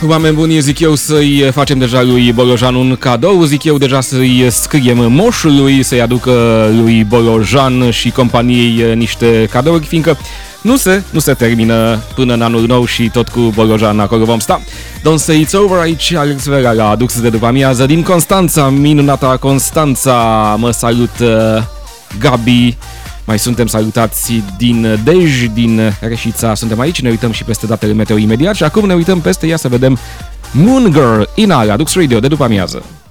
Oameni buni, zic eu să-i facem deja lui Bolojan un cadou, zic eu deja să-i scriem moșului, să-i aducă lui Bolojan și companiei niște cadouri, fiindcă nu se termină până în anul nou și tot cu Bolojan acolo vom sta. Don't say it's over, aici Alex Vera la Adux de după amiază din Constanța, minunata Constanța, mă salut Gabi. Mai suntem salutați din Dej, din Reșița, suntem aici, ne uităm și peste datele meteo imediat și acum ne uităm peste ea să vedem Moon Girl, Ina, la Dux Radio de după amiază.